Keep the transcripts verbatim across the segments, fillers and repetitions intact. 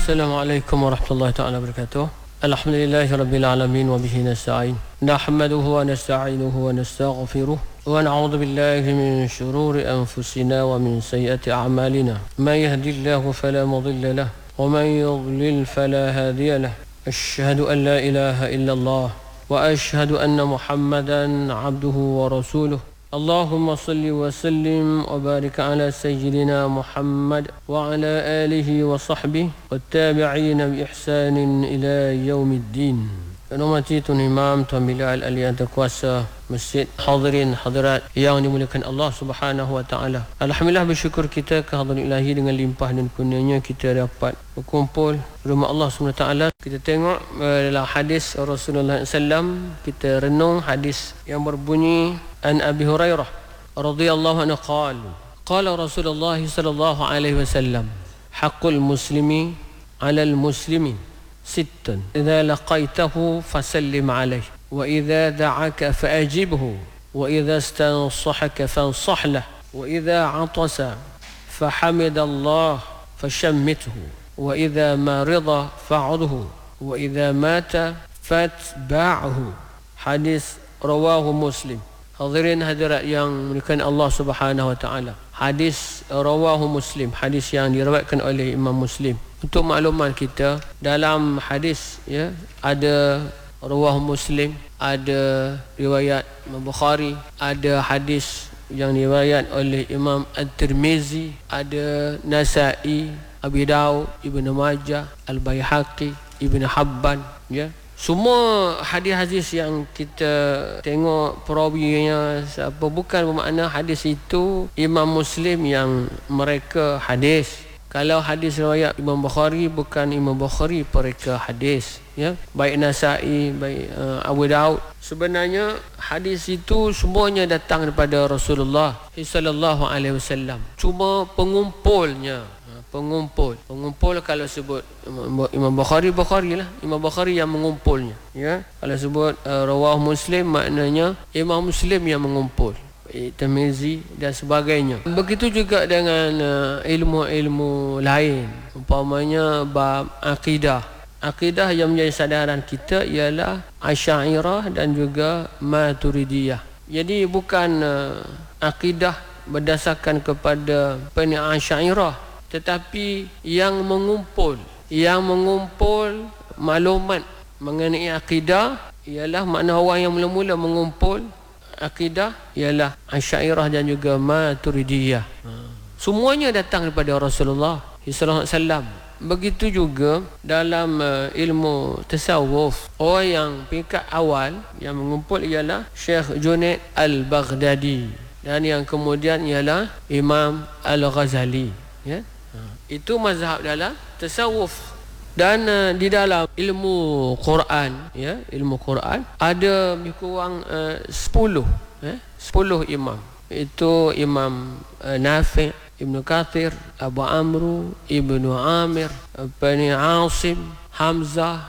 Assalamualaikum warahmatullahi taala wabarakatuh. Alhamdulillahirabbil alamin wa bihi nasta'in. Nahmaduhu wa nasta'inuhu wa nastaghfiruh wa na'udzu billahi min shururi anfusina wa min sayyiati a'malina. May yahdihillahu fala mudilla lahu wa may yudlil fala hadiya lahu. Asyhadu an la ilaha illallah wa asyhadu anna Muhammadan 'abduhu wa rasuluh. Allahumma salli wa sallim wa barik ala sayyidina Muhammad wa ala alihi wa sahbihi wa tabi'ina bi ihsanin ila yaumiddin. Hormati Tuan Imam, Tuan Bilal, ahli yang terkuasa Masjid, hadirin hadirat yang dimuliakan Allah Subhanahu wa taala. Alhamdulillah, bersyukur kita ke hadirat ilahi dengan limpah dan kurnianya kita dapat berkumpul di rumah Allah Subhanahu wa taala. Kita tengok dalam hadis Rasulullah sallallahu alaihi wasallam, kita renung hadis yang berbunyi an Abi Hurairah radhiyallahu anhu qala qala Rasulullah sallallahu alaihi wasallam haqqul muslimi 'alal muslimin sittun idza laqaitahu fasallim alayhi wa idza da'aka fa'ajibhu wa idza istansahaka fansah lahu wa idza 'atasa fahamidallah fashammithu wa idza marida fa'udhu wa idza mata fatba'hu. Hadis rawahu Muslim. Hadirin hadirat yang dimuliakan Allah Subhanahu wa taala. Hadis rawahu Muslim, hadis yang diriwayatkan oleh Imam Muslim. Untuk makluman kita, dalam hadis ya ada rawahu Muslim, ada riwayat Imam Bukhari, ada hadis yang diriwayat oleh Imam At-Tirmizi, ada Nasa'i, Abi Daud, Ibnu Majah, Al-Baihaqi, Ibnu Habban, ya. Semua hadis-hadis yang kita tengok perawinya siapa, bukan bermakna hadis itu Imam Muslim yang mereka hadis. Kalau hadis riwayat Imam Bukhari, bukan Imam Bukhari pereka hadis, ya. Baik Nasa'i, baik uh, Abu Daud, sebenarnya hadis itu semuanya datang daripada Rasulullah sallallahu alaihi wasallam. Cuma pengumpulnya, pengumpul pengumpul kalau sebut Imam Bukhari, Bukhari lah, Imam Bukhari yang mengumpulnya, ya. Kalau sebut uh, rawah Muslim, maknanya Imam Muslim yang mengumpul, Tirmizi dan sebagainya. Begitu juga dengan uh, ilmu-ilmu lain, umpamanya bab akidah. Akidah yang menjadi sadaran kita ialah Asy'ariyah dan juga Maturidiyah. Jadi bukan uh, akidah berdasarkan kepada penilaian Asy'ariyah, tetapi yang mengumpul yang mengumpul maklumat mengenai akidah ialah makna orang yang mula-mula mengumpul akidah ialah Asy'ariyah dan juga Maturidiyah. Semuanya datang daripada Rasulullah sallallahu alaihi wasallam. Begitu juga dalam uh, ilmu tasawuf, orang yang peringkat awal yang mengumpul ialah Syekh Junaid Al-Baghdadi, dan yang kemudian ialah Imam Al-Ghazali, ya. Itu mazhab dalam tasawuf. Dan uh, di dalam ilmu Quran, ya, ilmu Quran ada lebih kurang uh, sepuluh, eh, sepuluh imam. Itu Imam uh, Nafi', Ibnu Kathir, Abu Amru, Ibnu Amir, Bani Asim, Hamzah,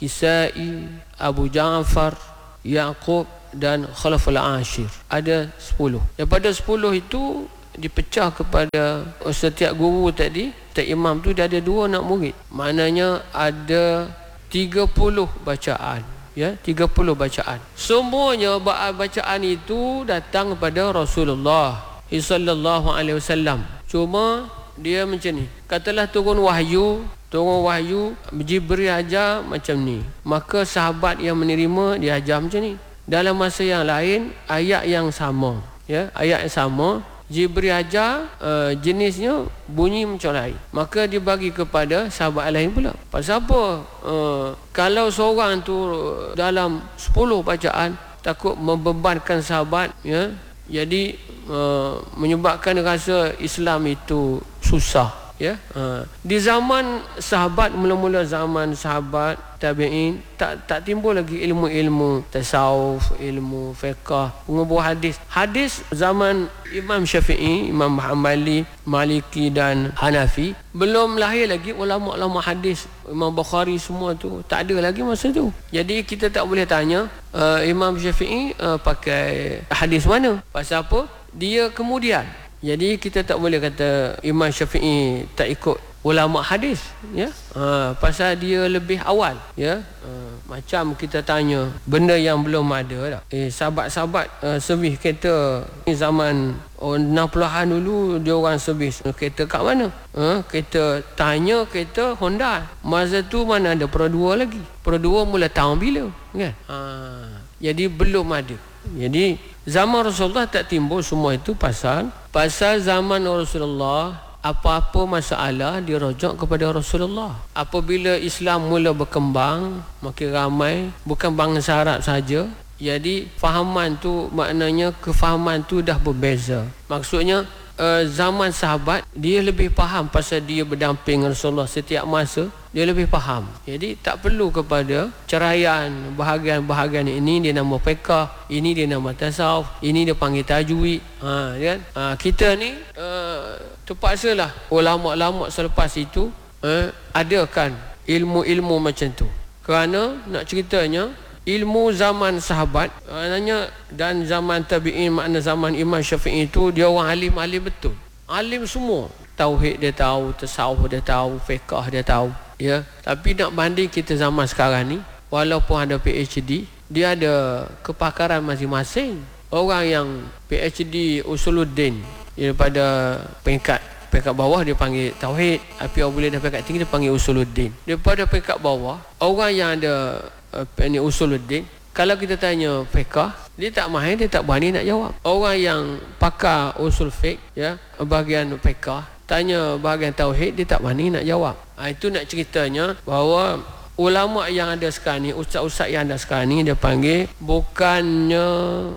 Kisai, Abu Ja'far, Yaqub dan Khalaful Ashir. Ada sepuluh. Daripada sepuluh itu dipecah kepada setiap guru tadi, setiap imam tu dia ada dua anak murid. Maknanya ada tiga puluh bacaan, ya, tiga puluh bacaan. Semuanya bacaan itu datang kepada Rasulullah sallallahu alaihi wasallam. Cuma dia macam ni, katalah turun wahyu, turun wahyu Jibril ajar macam ni, maka sahabat yang menerima dia ajar macam ni. Dalam masa yang lain ayat yang sama, ya, ayat yang sama Jibril ajar uh, jenisnya bunyi macam lain, maka dia bagi kepada sahabat lain pula. Pasal apa? Uh, kalau seorang tu dalam sepuluh bacaan takut membebankan sahabat, ya, jadi uh, menyebabkan rasa Islam itu susah, ya. Uh, di zaman sahabat, mula-mula zaman sahabat tabi'in, tak tak timbul lagi ilmu-ilmu tasawuf, ilmu fiqh, pengumpul hadis. Hadis zaman Imam Syafi'i, Imam Hanbali, Maliki dan Hanafi, belum lahir lagi ulama-ulama hadis. Imam Bukhari semua tu tak ada lagi masa tu. Jadi kita tak boleh tanya uh, Imam Syafi'i uh, pakai hadis mana. Pasal apa? Dia kemudian. Jadi kita tak boleh kata Imam Syafi'i tak ikut ulama hadis, ya. Ha, pasal dia lebih awal, ya. Ha, macam kita tanya benda yang belum ada dah. Eh sahabat-sahabat uh, servis kereta zaman oh, enam puluhan dulu dia orang servis kereta kat mana? Ha, kereta tanya kereta Honda. Masa tu mana ada Pro dua lagi. Pro dua mula tahun bila, kan? Ha, jadi belum ada. Jadi zaman Rasulullah tak timbul semua itu pasal pasal zaman Rasulullah apa-apa masalah dia rujuk kepada Rasulullah. Apabila Islam mula berkembang, makin ramai, bukan bangsa Arab saja. Jadi fahaman tu maknanya kefahaman tu dah berbeza. Maksudnya uh, zaman sahabat dia lebih faham pasal dia berdamping Rasulullah setiap masa, dia lebih faham. Jadi tak perlu kepada ceraian bahagian-bahagian ini dia nama fiqh, ini dia nama tasawuf, ini dia panggil tajwid. Ha, kan? Ha, kita ni uh, terpaksalah ulama-ulama selepas itu uh, adakan ilmu-ilmu macam tu. Kerana nak ceritanya ilmu zaman sahabat maknanya dan zaman tabi'in, makna zaman Imam Syafi'i itu dia orang alim-alim betul. Alim semua. Tauhid dia tahu, tasawuf dia tahu, fiqh dia tahu, ya. Tapi nak banding kita zaman sekarang ni, walaupun ada P H D, dia ada kepakaran masing-masing. Orang yang P H D Usuluddin daripada peringkat peringkat bawah dia panggil tauhid, tapi apabila dah peringkat tinggi dia panggil Usuluddin. Daripada peringkat bawah, orang yang ada uh, ni Usuluddin, kalau kita tanya fiqh, dia tak mahir, dia tak berani nak jawab. Orang yang pakar usul fiqh, ya, bahagian fiqh, tanya bahagian tauhid, dia tak berani nak jawab. Ha, itu nak ceritanya bahawa ulama yang ada sekarang ni, ustaz-ustaz yang ada sekarang ni, dia panggil bukannya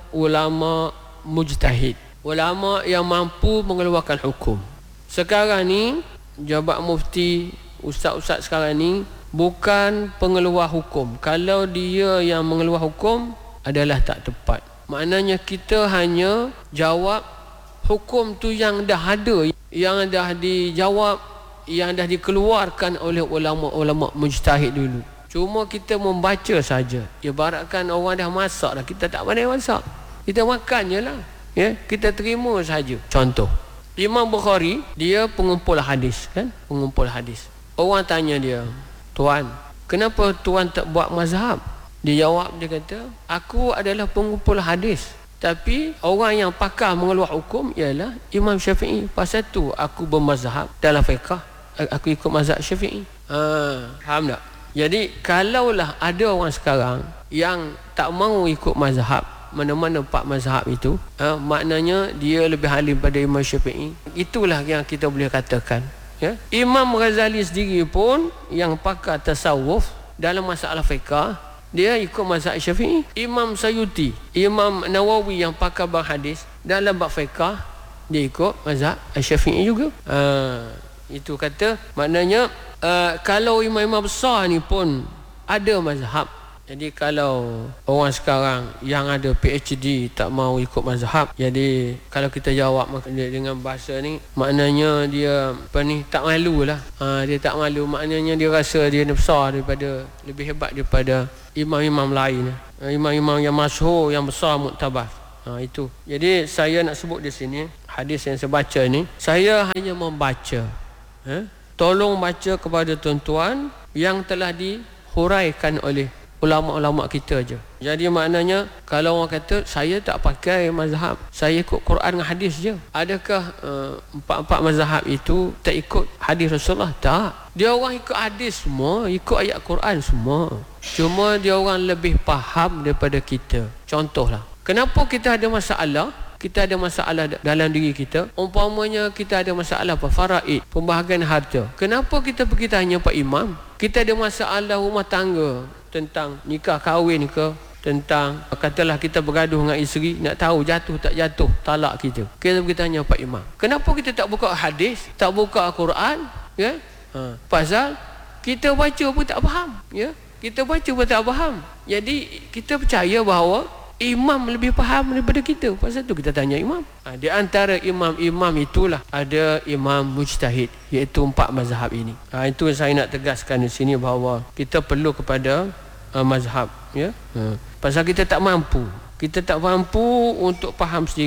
ulama mujtahid, ulama yang mampu mengeluarkan hukum. Sekarang ni jabat mufti, ustaz-ustaz sekarang ni bukan pengeluar hukum. Kalau dia yang mengeluar hukum adalah tak tepat. Maknanya kita hanya jawab hukum tu yang dah ada, yang dah dijawab, yang dah dikeluarkan oleh ulama-ulama mujtahid dulu. Cuma kita membaca saja. Ibaratkan orang dah masak dah, kita tak pandai masak, kita makan je lah, ya? Kita terima saja. Contoh, Imam Bukhari, dia pengumpul hadis, kan? Pengumpul hadis. Orang tanya dia, "Tuan, kenapa tuan tak buat mazhab?" Dia jawab, dia kata, "Aku adalah pengumpul hadis, tapi orang yang pakar mengeluar hukum ialah Imam Syafi'i. Pasal tu aku bermazhab dalam fiqh, aku ikut mazhab Syafi'i." Ha, faham tak? Jadi kalaulah ada orang sekarang yang tak mau ikut mazhab, mana-mana empat mazhab itu, ha, maknanya dia lebih alim pada Imam Syafi'i. Itulah yang kita boleh katakan, ya? Imam Ghazali sendiri pun yang pakar tasawuf dalam masalah fiqh, dia ikut mazhab Syafi'i. Imam Sayuti, Imam Nawawi yang pakar bab hadis dalam bab fiqh, dia ikut mazhab Syafi'i juga. Ha, itu kata maknanya uh, kalau imam-imam besar ni pun ada mazhab. Jadi kalau orang sekarang yang ada P H D tak mau ikut mazhab, jadi kalau kita jawab dengan bahasa ni, maknanya dia apa ni, tak malu lah. Ha, dia tak malu, maknanya dia rasa dia besar daripada, lebih hebat daripada imam-imam lain, imam-imam yang masyhur, yang besar, muktabar. Ha, itu. Jadi saya nak sebut di sini hadis yang saya baca ni, saya hanya membaca. Ha? Tolong baca kepada tuan-tuan yang telah dihuraikan oleh ulama-ulama kita aja. Jadi maknanya kalau orang kata saya tak pakai mazhab, saya ikut Quran dan hadis je, adakah uh, empat-empat mazhab itu tak ikut hadis Rasulullah? Tak. Dia orang ikut hadis semua, ikut ayat Quran semua. Cuma dia orang lebih faham daripada kita. Contohlah, kenapa kita ada masalah? Kita ada masalah dalam diri kita. Umpamanya kita ada masalah apa? Faraid, pembahagian harta. Kenapa kita pergi tanya Pak Imam? Kita ada masalah rumah tangga, tentang nikah kahwin ke, tentang katalah kita bergaduh dengan isteri, nak tahu jatuh tak jatuh talak kita, kita pergi tanya Pak Imam. Kenapa kita tak buka hadis, tak buka Al-Quran, ya? Ha, pasal kita baca pun tak faham, ya? Kita baca pun tak faham. Jadi kita percaya bahawa imam lebih faham daripada kita. Pasal tu kita tanya imam. Ha, di antara imam-imam itulah ada imam mujtahid, iaitu empat mazhab ini. Ha, itu saya nak tegaskan di sini bahawa kita perlu kepada uh, mazhab, ya. Ha, pasal kita tak mampu. Kita tak mampu untuk faham sendiri.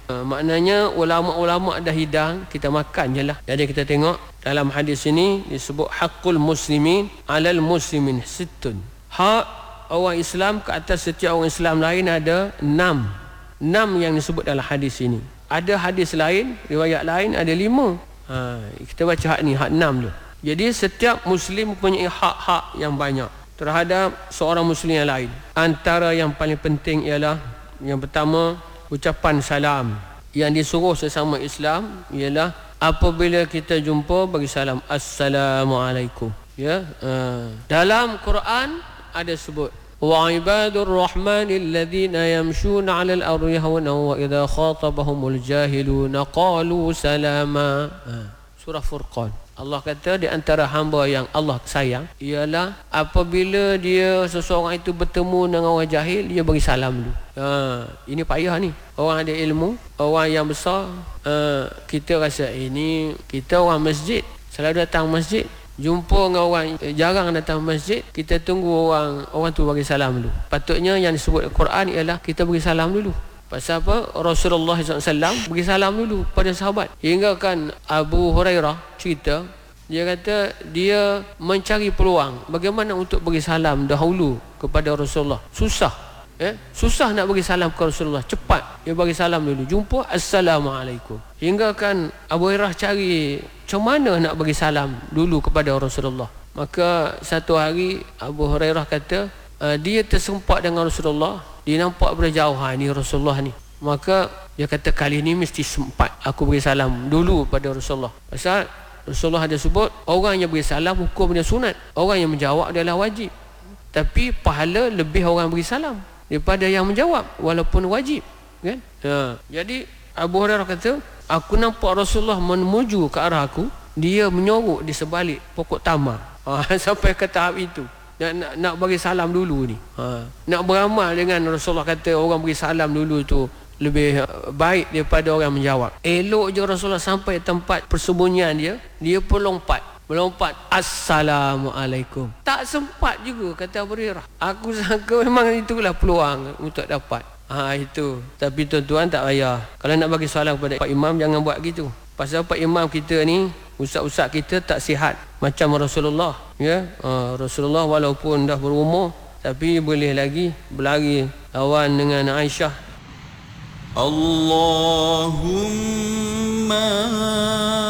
Uh, maknanya ulama-ulama dah hidang, kita makan je lah. Jadi kita tengok dalam hadis ini disebut haqqul muslimin alal muslimin sittun. Hak orang Islam ke atas setiap orang Islam lain ada enam. Enam yang disebut dalam hadis ini. Ada hadis lain, riwayat lain ada lima. Ha, kita baca hak ni, hak enam tu. Jadi setiap Muslim mempunyai hak-hak yang banyak terhadap seorang Muslim yang lain. Antara yang paling penting ialah yang pertama, ucapan salam. Yang disuruh sesama Islam ialah apabila kita jumpa bagi salam, Assalamualaikum. Ya, uh. dalam Quran ada sebut wa ibadur rahmanil ladzina yamshuna 'alal ardi hawna wa idza khatabahumul jahiluna qalu salama. Uh. Surah Furqan. Allah kata di antara hamba yang Allah sayang ialah apabila dia seseorang itu bertemu dengan orang jahil, dia bagi salam dulu. Ha, ini payah ni. Orang ada ilmu, orang yang besar, ha, kita rasa ini eh, kita orang masjid, selalu datang masjid, jumpa dengan orang eh, jarang datang masjid, kita tunggu orang orang tu bagi salam dulu. Patutnya yang disebut Al-Quran ialah kita bagi salam dulu. Pasal apa? Rasulullah sallallahu alaihi wasallam bagi salam dulu pada sahabat. Hingga kan Abu Hurairah cerita, dia kata dia mencari peluang bagaimana untuk bagi salam dahulu kepada Rasulullah. Susah. Eh? Susah nak bagi salam kepada Rasulullah. Cepat dia bagi salam dulu. Jumpa, Assalamualaikum. Hingga kan Abu Hurairah cari macam mana nak bagi salam dulu kepada Rasulullah. Maka satu hari Abu Hurairah kata, uh, dia tersempat dengan Rasulullah. Dia nampak berjauh, ha, ni Rasulullah ni. Maka dia kata kali ni mesti sempat aku beri salam dulu pada Rasulullah. Pasal Rasulullah ada sebut orang yang beri salam hukumnya sunat, orang yang menjawab adalah wajib. Tapi pahala lebih orang beri salam daripada yang menjawab walaupun wajib, kan? Ha. Jadi Abu Hurairah kata, aku nampak Rasulullah menuju ke arah aku, dia menyorok di sebalik pokok tamar. Ha, sampai ke tahap itu. Nak, nak, nak bagi salam dulu ni, ha. Nak beramal dengan Rasulullah kata orang bagi salam dulu tu lebih baik daripada orang menjawab. Elok je Rasulullah sampai tempat persembunyian dia, dia pun lompat melompat, Assalamualaikum. Tak sempat juga, kata Abu Hurairah. Aku sangka memang itulah peluang untuk dapat. Ha, itu. Tapi tuan-tuan tak payah. Kalau nak bagi salam kepada Pak Imam, jangan buat gitu. Pasal Pak Imam kita ni, ustaz-ustaz kita tak sihat macam Rasulullah, ya. Uh, Rasulullah walaupun dah berumur tapi boleh lagi berlari lawan dengan Aisyah. Allahumma